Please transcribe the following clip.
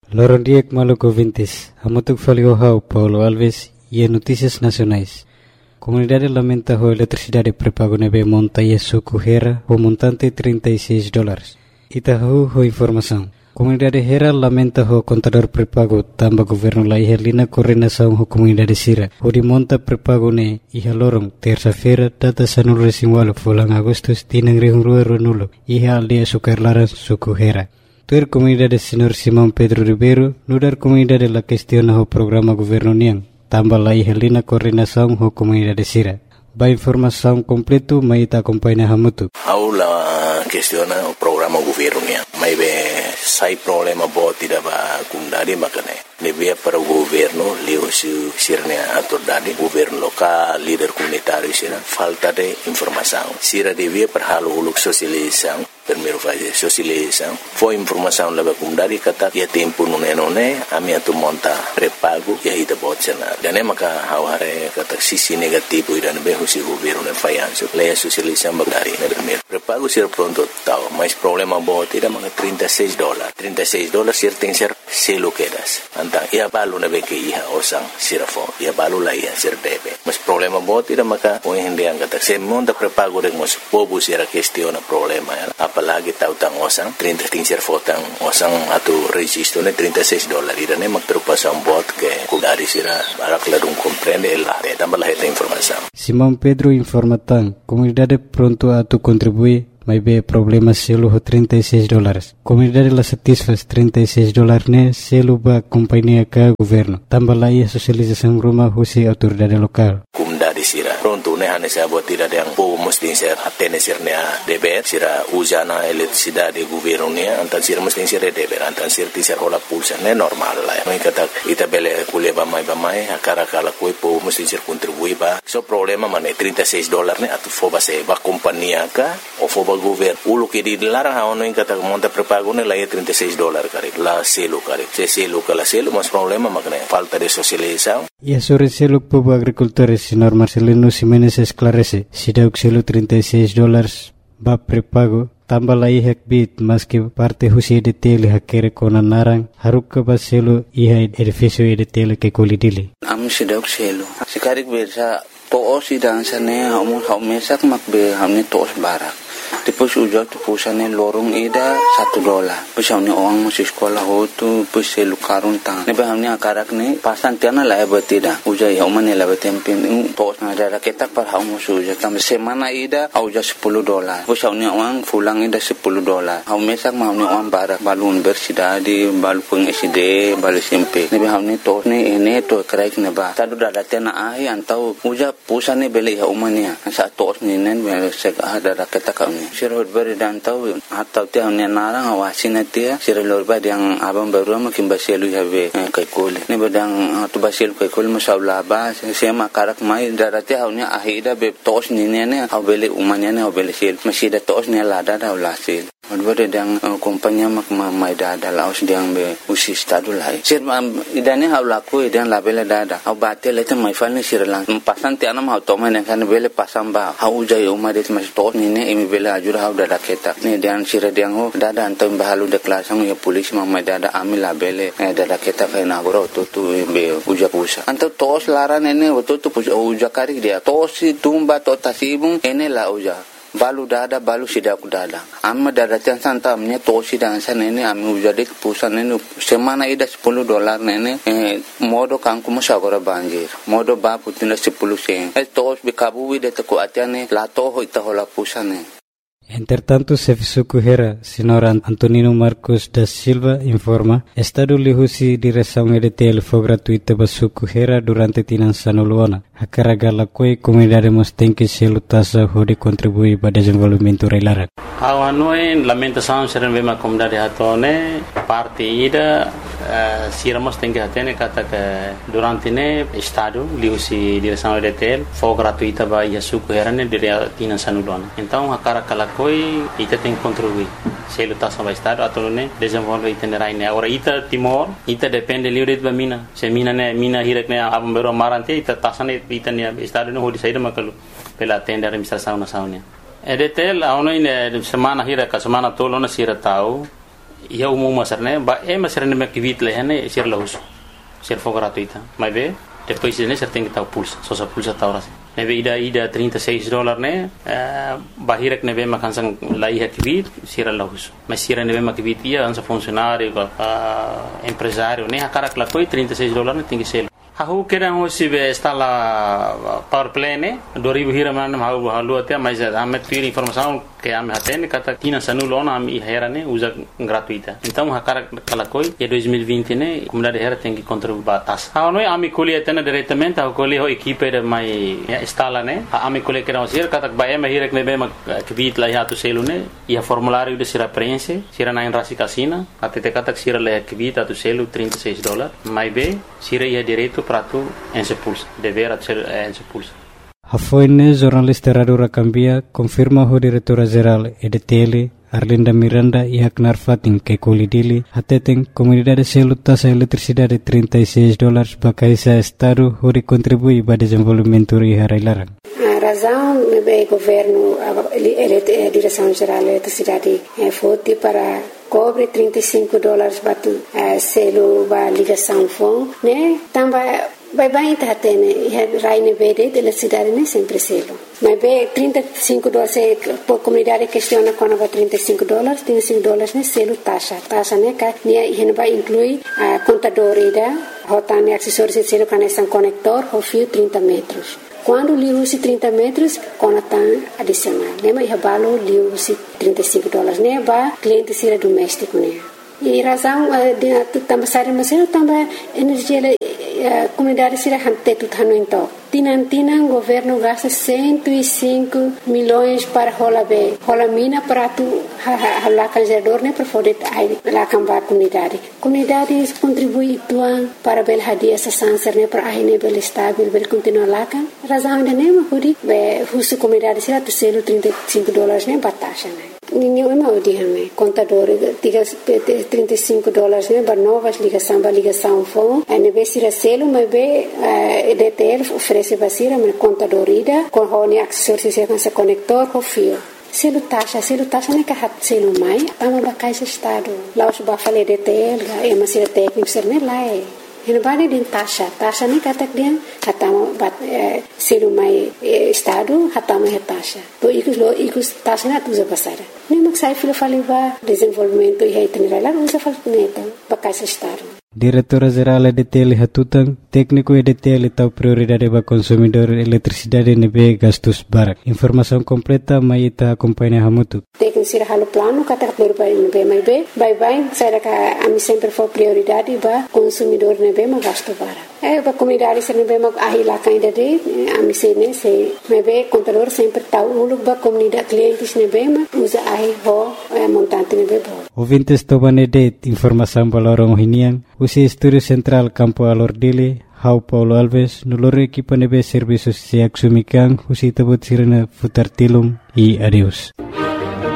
Lorondiek Maluco Vintes, Hamutuk Faliohau, Paulo Alves e Notícias Nacionais. Comunidade lamenta a eletricidade prepago nebe monta e suco Hera, o montante $36. Itahu ho informação. Comunidade Hera lamenta o contador prepago tamba governo la ihelina coordenação ho comunidade Sira. O de monta prepago ne iha lorong terça-feira data sanul resimwalo fulang Agustus tinang rihung rua nulo iha aldea Sukarlaran suco Hera. Tuer comunidade Senhor Simão Pedro Ribeiro, nudar comunidade la questiona o programa governo niang, tamba la ihelina coordenação ho comunidade Sira. Ba informação completo mai ta acompanha Hamutu. Aula questiona o programa governo niang. Mai be sai problema boti da ba kundari makane. Nebia para o governo, leo sirne autoridade, governo local, líder comunitário sira, falta de informação. Sira devia para halo uluk socialização, primeiro fazer socialização. Foi informação lá para comunidade kata ia tempo nune a minha tu monta prepago e aí da botena. Dan maka haware kata sisi negativo ida nebe husi governo ne fayanso. Leia socialização bagari ne primeiro. Prepago sira pronto tal, mas problema boti da maka $36. $36 sir tem ser selo quedas. Então, ia balu na beke iha osang sirafo, ia balu la iha sir debe. Mas problema boti da maka o hindi ang kata. Se monta prepago rin mas pobo sira questiona problema. Apalagi tautang osang 30 sir fotang osang atu registro ne $36. Ida ne magtrupasan bot ke kudari sira barak ladung comprende el tambah la esta informação. Simão Pedro informa tan, comunidade pronto a tu contribuir. Mas be problema selo ho $36. Comunidade la satisfaz $36 ne selo ba companhia ka governo. Tambah la ia socialização rumah husi autoridade lokal. Comunidade sira pronto ne hane sa botira yang po mesti ser atene sir ne deber sira usana eletricidade governo ne antan sira mesti ser deber antan sir ti ser hola pulsa ne normal la. Mai kata ita bele kuliah ba mai akara kala koi po mesti ser contribui ba. So problema mane $36 ne atu foba se ba companhia ka o foba governo ulo que dilarang haono in kata monta prepago ne la $36 kare la selo kare se selo kala selo mas problema makne falta de socialização. E sobre selo povo agricultores senhor Marcelino Ximenes esclarece se deu selo $36 ba prepago tambah la ihek bit mas que parte husi de tele hakere kona narang haruka ba selo iha edifício de tele que colidili am se deu selo sekarik bersa to sidang sane hamu mesak makbe hamne tos barak. Depois ujau tu pusane lorong ida $1. Depois hamne orang masih sekolah hotu depois selu karun tang. Nebe hamne akarak ne pasan tiana la batida. Ujai hamne la batempin tos na ada ketak par hamu suja tam semana ida auja $10. Depois hamne orang fulang ida $10. Hamu mesak hamne orang barak balun bersida di balu peng SD balu SMP. Nebe hamne tos ne ene to kraik ne ba. Tadu dada tiana ahi antau uja pusane beli hamne sa tos ne nen sek ada ketak sirot beri dan tahu atau tiang ni narang awasin dia sirot beri yang abang baru makin basilu habe kaikoli ni bedang tu basilu kaikoli masalah bah saya makarak mai darati haunya ahida be tos ni ne au beli umanya ne au beli sil masih ada tos ni lada dah ulasil beri dan kompanya mak mai dada laos diang be usi stadu lai sir idane hau laku idan labela dada au batel itu mai fal ni sirlang pasan tiang nam hau toman yang kan beli pasang ba hau jai umah det masih tos ni ne imi beli ajur hau dada ketak ni dan sira diang ho dada antam bahalu deklarasang ya polis mamai dada amil labele dada ketak na goro tu be uja pusa antam tos laran ene tu uja kari dia tos tumba to tasibung ene la uja balu dada balu sidak dada amma dada tiang santamnya tosi dan sana ini ami ujade pusan ini semana ida $10 nene modo kangku masagora banjir modo ba putina 10 sen tos bikabu wide teko atiane la toho itahola pusane. Entretanto, Serviço Hera, senhor Antonino Marcos da Silva informa, Estado lihusi direção EDTL foi gratuita para Suco Hera durante Tinançano Luana. A carga la coi comunidade mos tem que se lutasa de contribuir para o desenvolvimento reilara. Awanoi lamentação seren vema comunidade hatone parte ida siramos tem que atene kata que durante ne Estado lihusi direção EDTL foi gratuita para Suco Hera ne dire Tinançano Luana. Então a carga koi ita tem contribuir se lutação vai Estado atau ne desenvolve itinerai ne agora ita Timor ita depende livre de mina se mina hirek ne abam bero marante ita tasane ita ne Estado ne hodi saída makalu pela tenda administração nacional EDTL aonoi ne semana hirek semana tolo na sira tau ia umum masarne ba masarne me kivit lehane sir lahus sir for gratuita mas be depois ne ser tem que estar pulsa só pulsa taura nebe ida $36 ne bahirek nebe makansang laiha kivit sir lahus mas sir nebe makivit ia ansa funcionário empresário ne hakarak la coi $36 ne tem que ser Hahu kira hosi be instala power play ne 2000 hiraman halu halu até mas ame ter informação que ame hatene kata tina sanulona ame hera ne usa gratuita então hakara kalakoi e 2020 ne comunidade hera tem que contribuir batas ha noi ame colhe atena diretamente ha colhe ho equipe de mai instala ne ame colhe kira hosi kata ba ame hira ne be ma kvit la hatu selu ne e formulário de sira prense sira na rasi casina até kata sira le kvit atu selu $36 mai be sira ia direito prato ensepulsa dever ser ensepulsa Hafoine jornalista Radura Cambia confirma o diretora-geral EDTL Arlinda Miranda e Haknar Fatin que colidili ateteng comunidade selu tasa eletricidade $36 bakaisa estado hori contribui para desenvolvimento e harailarang. A razão do governo, a direção-geral da eletricidade foi para cobre $35 para selo para ligação fone, né? Também vai estar tendo raine verde de eletricidade nem sempre selo. Mas bem $35 por comunidade questiona quando vai $35 né selo taxa né que vai incluir a contador ida rotane acessórios de selo conexão conector o fio 30 metros. Quando liu se 30 metros, conatan adicional. Lembra ia balo liu se $35 né ba cliente sira doméstico né. E razão de também sari mas também energia comunidade sira hante tutano então. Tinan governo gasta 105 milhões para rola mina para tu lá canjador né para poder lá cambar comunidade contribui tuan para bel hadia essa sanser né para aí bel estável bel continuar lá kan razão de né mas be husu comunidade sira tu selo $35 né batasha né ninguém não diame contador diga $35 né para novas ligação fone né be sira selo mas be EDTL oferece basira mas contador ida com hone acessórios se conector com fio selo taxa né que hat selo mai tama bakai se estado lá os ba fale EDTL é mas sira técnico ser né lá é Ele balik din tasha ni katak dia hatama bat selu mai estado hatama he tasha to ikus tasha na tuza pasara ni maksai filo faliba desenvolvimento e reitenerar usa falpuneta bakai estado Diretora-geral EDTL Hatutang, técnico EDTL tau prioridade para consumidor eletricidade nebe gastos barak. Informação completa mai ita acompanha hamutu. Técnico sira halo plano kata prioridade nebe mai be, bye saya ka ami sempre for prioridade para consumidor nebe ma gasto barak. Ba comunidade sira nebe ma ahila kainda de ami sene se nebe contador sempre tau uluk ba comunidade clientes nebe ma usa ahi ho montante nebe bo. Ouvintes tobanede informação balorong hiniang usi Estúdio Central Campo Alordile, Hau Paulo Alves, noloro equipa nebe serviços se axumikan, usi tabut sirena futar tilum e adeus.